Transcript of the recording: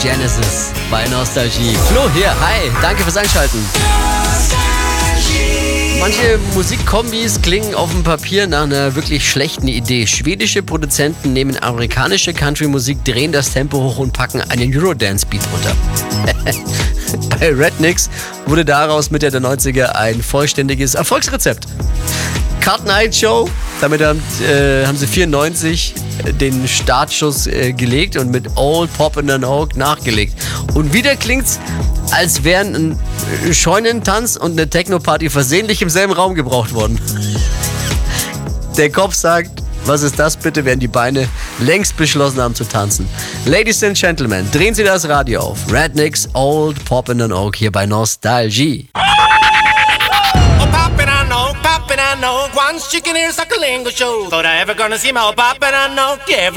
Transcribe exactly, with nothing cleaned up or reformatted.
Genesis bei Nostalgie. Flo hier, hi, danke fürs Einschalten. Manche Musikkombis klingen auf dem Papier nach einer wirklich schlechten Idee. Schwedische Produzenten nehmen amerikanische Country-Musik, drehen das Tempo hoch und packen einen Eurodance-Beat runter. Bei Rednecks wurde daraus Mitte der neunziger ein vollständiges Erfolgsrezept. Cut Night Show, damit haben, äh, haben sie vierundneunzig den Startschuss äh, gelegt und mit Old Poppin' and Oak nachgelegt. Und wieder klingt's, als wären ein Scheunentanz und eine Techno-Party versehentlich im selben Raum gebraucht worden. Der Kopf sagt, was ist das bitte, während die Beine längst beschlossen haben zu tanzen. Ladies and Gentlemen, drehen Sie das Radio auf. Rednecks, Old Poppin' and Oak hier bei Nostalgie. Oh, poppin' and oak, poppin' and oak. Once you can hear Suckerlingo show. Thought I ever gonna see my poppin' and oak, yeah.